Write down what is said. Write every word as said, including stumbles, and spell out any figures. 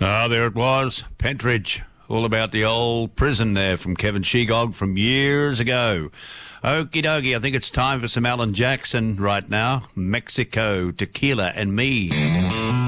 Ah, there it was, Pentridge. All about the old prison there from Kevin Shegog from years ago. Okie dokie, I think it's time for some Alan Jackson right now. Mexico, Tequila and Me.